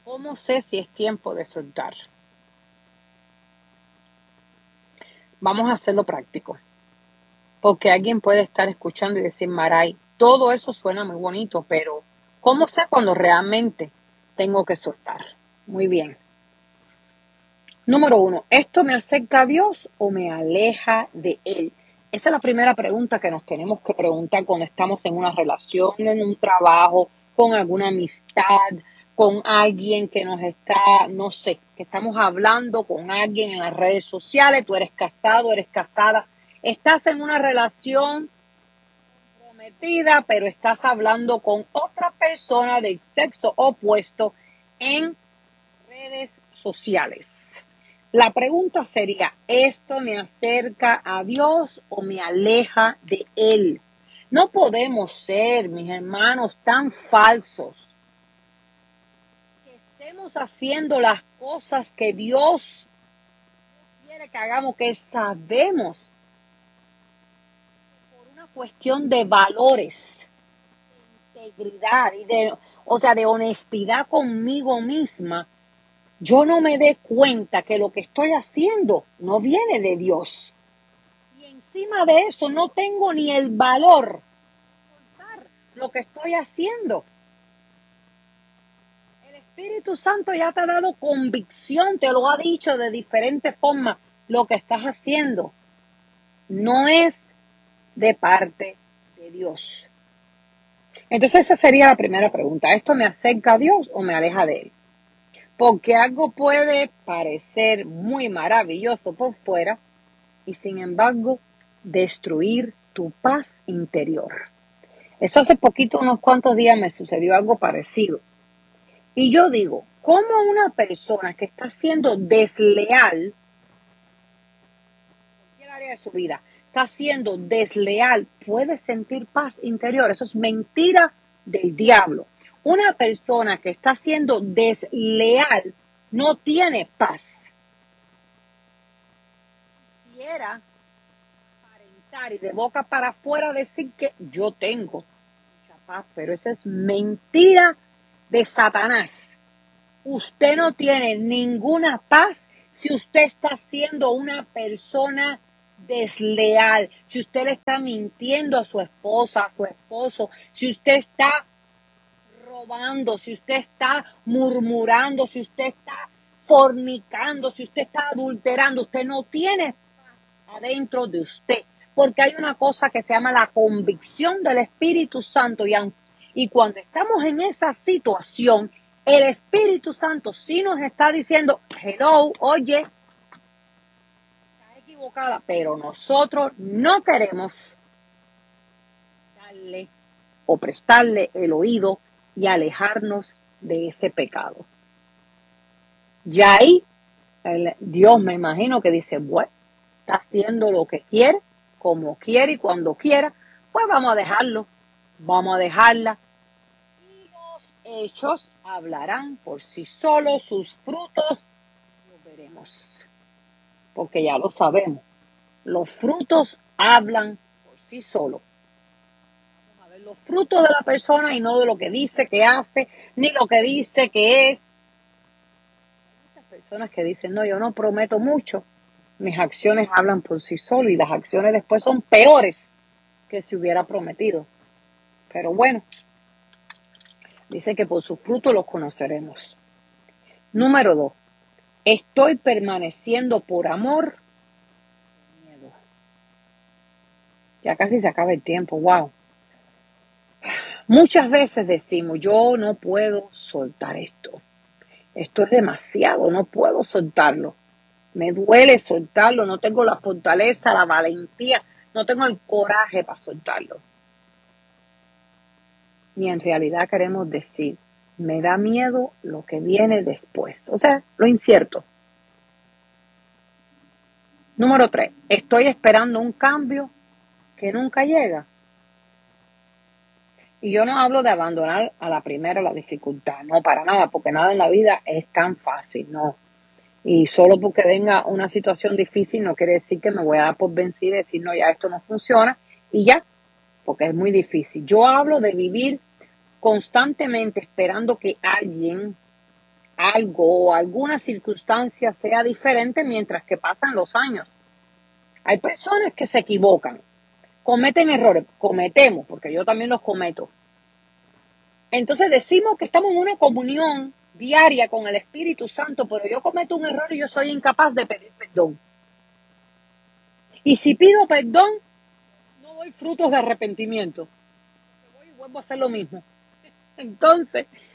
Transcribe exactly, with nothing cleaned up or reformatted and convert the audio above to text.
¿Cómo sé si es tiempo de soltar? Vamos a hacerlo práctico, porque alguien puede estar escuchando y decir, Maray, todo eso suena muy bonito, pero ¿cómo sé cuando realmente tengo que soltar? Muy bien. Número uno, ¿esto me acerca a Dios o me aleja de Él? Esa es la primera pregunta que nos tenemos que preguntar cuando estamos en una relación, en un trabajo, con alguna amistad, con alguien que nos está, no sé, que estamos hablando con alguien en las redes sociales, tú eres casado, eres casada, estás en una relación comprometida, pero estás hablando con otra persona del sexo opuesto en redes sociales. La pregunta sería, ¿esto me acerca a Dios o me aleja de Él? No podemos ser, mis hermanos, tan falsos que estemos haciendo las cosas que Dios quiere que hagamos, que sabemos por una cuestión de valores, de integridad y de, o sea, de honestidad conmigo misma, yo no me dé cuenta que lo que estoy haciendo no viene de Dios. Y encima de eso no tengo ni el valor de contar lo que estoy haciendo. El Espíritu Santo ya te ha dado convicción, te lo ha dicho de diferentes formas. Lo que estás haciendo no es de parte de Dios. Entonces esa sería la primera pregunta. ¿Esto me acerca a Dios o me aleja de Él? Porque algo puede parecer muy maravilloso por fuera y sin embargo destruir tu paz interior. Eso hace poquito, unos cuantos días me sucedió algo parecido. Y yo digo, ¿cómo una persona que está siendo desleal en cualquier área de su vida, está siendo desleal, puede sentir paz interior? Eso es mentira del diablo. Una persona que está siendo desleal no tiene paz. Quisiera aparentar y de boca para afuera decir que yo tengo mucha paz, pero esa es mentira de Satanás. Usted no tiene ninguna paz si usted está siendo una persona desleal, si usted le está mintiendo a su esposa, a su esposo, si usted está robando, si usted está murmurando, si usted está fornicando, si usted está adulterando, usted no tiene paz adentro de usted, porque hay una cosa que se llama la convicción del Espíritu Santo y, y cuando estamos en esa situación, el Espíritu Santo sí nos está diciendo, hello, oye, estás equivocada, pero nosotros no queremos darle o prestarle el oído y alejarnos de ese pecado. Ya ahí, el, Dios me imagino que dice, bueno, está haciendo lo que quiere, como quiere y cuando quiera, pues vamos a dejarlo, vamos a dejarla. Y los hechos hablarán por sí solos, sus frutos los veremos, porque ya lo sabemos. Los frutos hablan por sí solos. Vamos a ver los frutos de la persona y no de lo que dice que hace, ni lo que dice que es. Hay muchas personas que dicen, no, yo no prometo mucho. Mis acciones hablan por sí solas y las acciones después son peores que si hubiera prometido. Pero bueno, dice que por sus frutos los conoceremos. Número dos, estoy permaneciendo por amor o miedo. Ya casi se acaba el tiempo, wow. Muchas veces decimos, yo no puedo soltar esto. Esto es demasiado, no puedo soltarlo. Me duele soltarlo, no tengo la fortaleza, la valentía, no tengo el coraje para soltarlo. Y en realidad queremos decir, me da miedo lo que viene después. O sea, lo incierto. Número tres, estoy esperando un cambio que nunca llega. Y yo no hablo de abandonar a la primera la dificultad, no, para nada, porque nada en la vida es tan fácil, no. Y solo porque venga una situación difícil no quiere decir que me voy a dar por vencida y decir, no, ya esto no funciona y ya, porque es muy difícil. Yo hablo de vivir constantemente esperando que alguien algo o alguna circunstancia sea diferente mientras que pasan los años. Hay personas que se equivocan, cometen errores, cometemos, porque yo también los cometo. Entonces decimos que estamos en una comunión diaria con el Espíritu Santo, pero yo cometo un error y yo soy incapaz de pedir perdón. Y si pido perdón, no doy frutos de arrepentimiento. Voy y vuelvo a hacer lo mismo. Entonces,